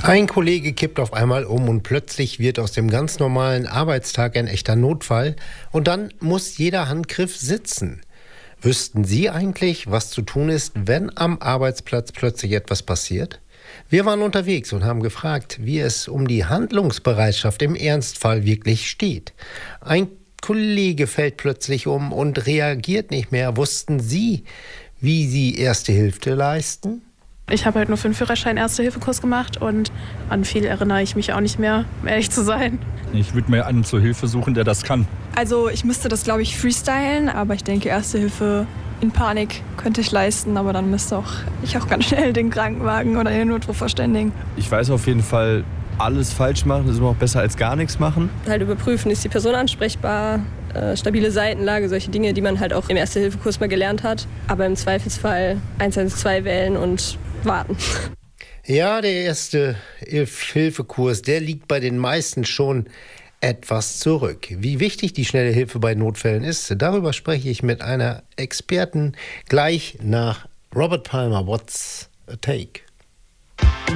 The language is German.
Ein Kollege kippt auf einmal um und plötzlich wird aus dem ganz normalen Arbeitstag ein echter Notfall und dann muss jeder Handgriff sitzen. Wüssten Sie eigentlich, was zu tun ist, wenn am Arbeitsplatz plötzlich etwas passiert? Wir waren unterwegs und haben gefragt, wie es um die Handlungsbereitschaft im Ernstfall wirklich steht. Ein Kollege fällt plötzlich um und reagiert nicht mehr. Wussten Sie, wie Sie Erste Hilfe leisten? Ich habe halt nur für den Führerschein Erste-Hilfe-Kurs gemacht und an viel erinnere ich mich auch nicht mehr, um ehrlich zu sein. Ich würde mir einen zur Hilfe suchen, der das kann. Also ich müsste das, glaube ich, freestylen, aber ich denke, Erste Hilfe in Panik könnte ich leisten, aber dann müsste ich auch ganz schnell den Krankenwagen oder den Notruf verständigen. Ich weiß auf jeden Fall, alles falsch machen ist immer noch besser als gar nichts machen. Halt überprüfen, ist die Person ansprechbar, stabile Seitenlage, solche Dinge, die man halt auch im Erste-Hilfe-Kurs mal gelernt hat. Aber im Zweifelsfall 112 wählen und warten. Ja, der Erste-Hilfe-Kurs, der liegt bei den meisten schon etwas zurück. Wie wichtig die schnelle Hilfe bei Notfällen ist, darüber spreche ich mit einer Expertin gleich nach Robert Palmer. What's a Take?